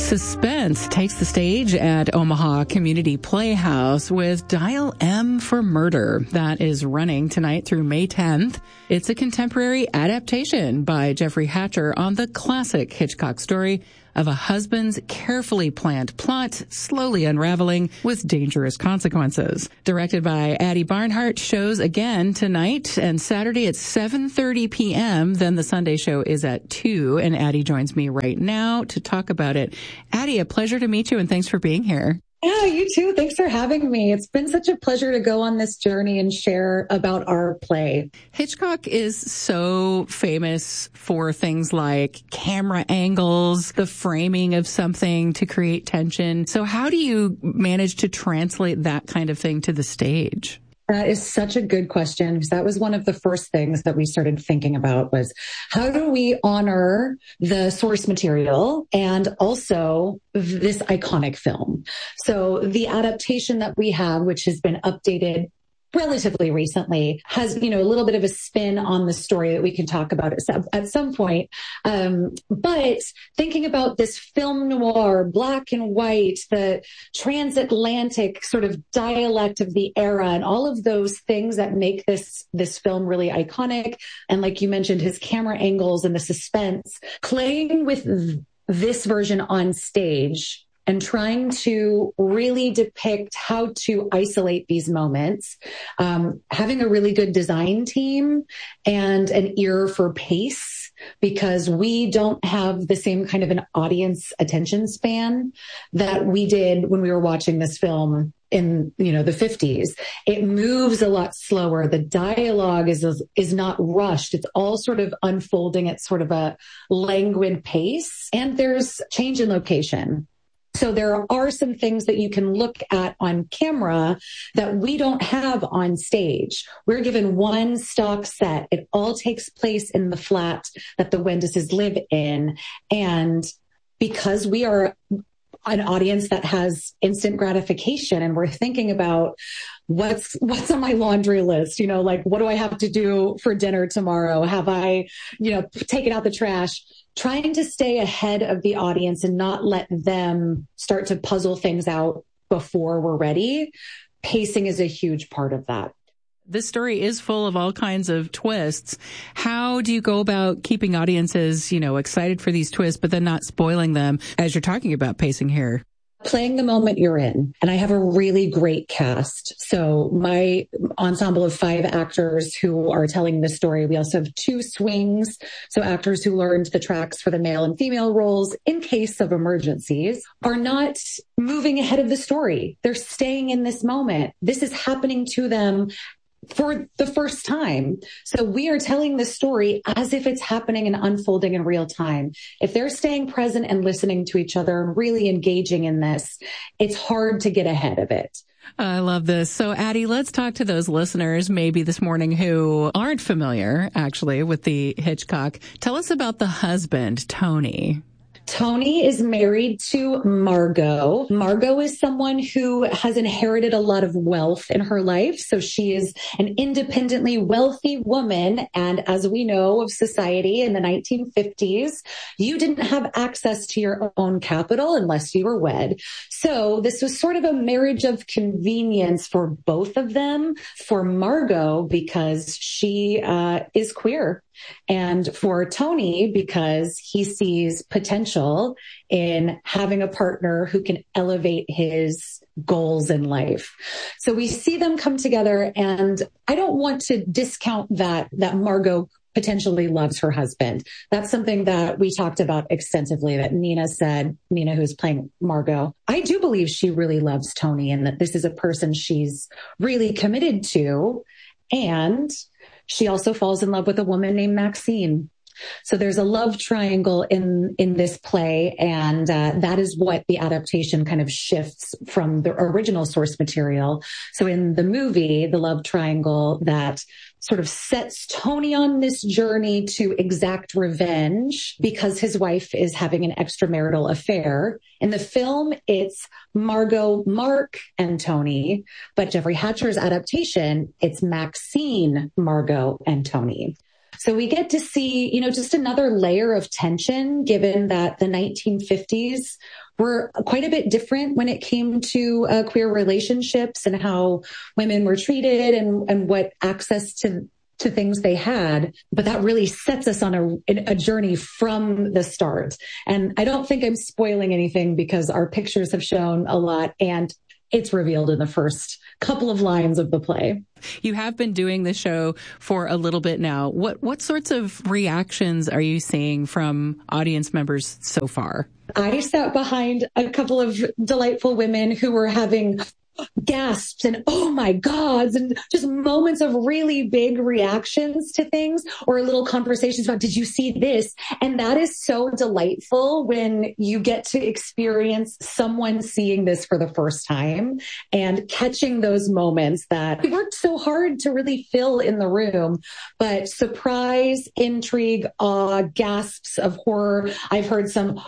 Suspense takes the stage at Omaha Community Playhouse with Dial M for Murder. That is running tonight through May 10th. It's a contemporary adaptation by Jeffrey Hatcher on the classic Hitchcock story of a husband's carefully planned plot slowly unraveling with dangerous consequences. Directed by Addie Barnhart, shows again tonight and Saturday at 7:30 p.m. Then the Sunday show is at 2, and Addie joins me right now to talk about it. Addie, a pleasure to meet you, and thanks for being here. Yeah, you too. Thanks for having me. It's been such a pleasure to go on this journey and share about our play. Hitchcock is so famous for things like camera angles, the framing of something to create tension. So how do you manage to translate that kind of thing to the stage? That is such a good question, because that was one of the first things that we started thinking about was how do we honor the source material and also this iconic film? So the adaptation that we have, which has been updated relatively recently, has, a little bit of a spin on the story that we can talk about at some point. But thinking about this film noir, black and white, the transatlantic sort of dialect of the era, and all of those things that make this film really iconic. And like you mentioned, his camera angles and the suspense, playing with this version on stage and trying to really depict how to isolate these moments, having a really good design team and an ear for pace, because we don't have the same kind of an audience attention span that we did when we were watching this film in, the 50s. It moves a lot slower. The dialogue is not rushed. It's all sort of unfolding at sort of a languid pace. And there's change in location. So there are some things that you can look at on camera that we don't have on stage. We're given one stock set. It all takes place in the flat that the Wendises live in. And because we are an audience that has instant gratification and we're thinking about what's on my laundry list, like what do I have to do for dinner tomorrow? Have I, taken out the trash? Trying to stay ahead of the audience and not let them start to puzzle things out before we're ready. Pacing is a huge part of that. This story is full of all kinds of twists. How do you go about keeping audiences, excited for these twists, but then not spoiling them as you're talking about pacing here? Playing the moment you're in. And I have a really great cast. So my ensemble of 5 actors who are telling the story. We also have 2 swings. So actors who learned the tracks for the male and female roles in case of emergencies are not moving ahead of the story. They're staying in this moment. This is happening to them for the first time. So we are telling the story as if it's happening and unfolding in real time. If they're staying present and listening to each other and really engaging in this, it's hard to get ahead of it. I love this. So Addie, let's talk to those listeners maybe this morning who aren't familiar actually with the Hitchcock. Tell us about the husband, Tony. Tony is married to Margot. Margot is someone who has inherited a lot of wealth in her life. So she is an independently wealthy woman. And as we know of society in the 1950s, you didn't have access to your own capital unless you were wed. So this was sort of a marriage of convenience for both of them. For Margot, because she is queer. And for Tony, because he sees potential in having a partner who can elevate his goals in life. So we see them come together, and I don't want to discount that Margot potentially loves her husband. That's something that we talked about extensively, that Nina said, Nina, who's playing Margot, I do believe she really loves Tony and that this is a person she's really committed to. And she also falls in love with a woman named Maxine. So there's a love triangle in this play, and that is what the adaptation kind of shifts from the original source material. So in the movie, the love triangle that sort of sets Tony on this journey to exact revenge because his wife is having an extramarital affair. In the film, it's Margot, Mark, and Tony, but Jeffrey Hatcher's adaptation, it's Maxine, Margot, and Tony. So we get to see, just another layer of tension, given that the 1950s were quite a bit different when it came to queer relationships and how women were treated and what access to things they had. But that really sets us on a journey from the start. And I don't think I'm spoiling anything because our pictures have shown a lot and it's revealed in the first couple of lines of the play. You have been doing the show for a little bit now. What sorts of reactions are you seeing from audience members so far? I sat behind a couple of delightful women who were having gasps and oh my gods and just moments of really big reactions to things or little conversations about, did you see this? And that is so delightful when you get to experience someone seeing this for the first time and catching those moments that we worked so hard to really fill in the room. But surprise, intrigue, awe, gasps of horror. I've heard some,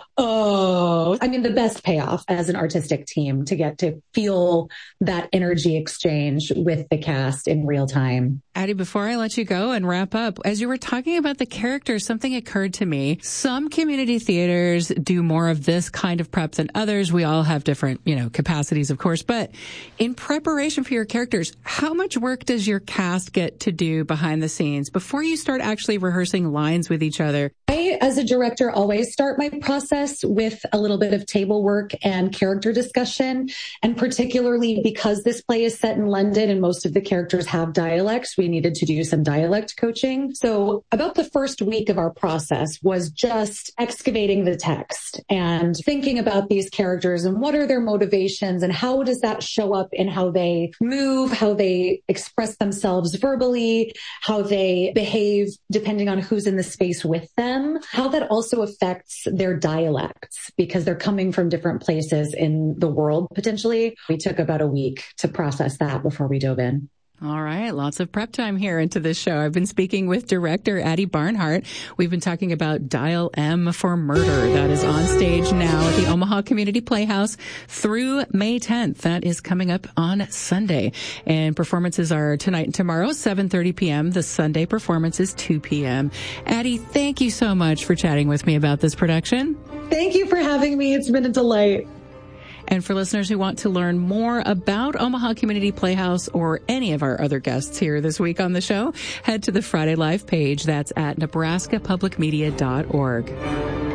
the best payoff as an artistic team to get to feel that energy exchange with the cast in real time. Addie, before I let you go and wrap up, as you were talking about the characters, something occurred to me. Some community theaters do more of this kind of prep than others. We all have different, capacities, of course. But in preparation for your characters, how much work does your cast get to do behind the scenes before you start actually rehearsing lines with each other? I, as a director, always start my process with a little bit of table work and character discussion. And particularly because this play is set in London and most of the characters have dialects, we needed to do some dialect coaching. So about the first week of our process was just excavating the text and thinking about these characters and what are their motivations and how does that show up in how they move, how they express themselves verbally, how they behave depending on who's in the space with them, how that also affects their dialects because they're coming from different places in the world potentially. We took about a week to process that before we dove in. All right. Lots of prep time here into this show. I've been speaking with director Addie Barnhart. We've been talking about Dial M for Murder. That is on stage now at the Omaha Community Playhouse through May 10th. That is coming up on Sunday. And performances are tonight and tomorrow, 7:30 p.m. The Sunday performance is 2 p.m. Addie, thank you so much for chatting with me about this production. Thank you for having me. It's been a delight. And for listeners who want to learn more about Omaha Community Playhouse or any of our other guests here this week on the show, head to the Friday Live page. That's at nebraskapublicmedia.org.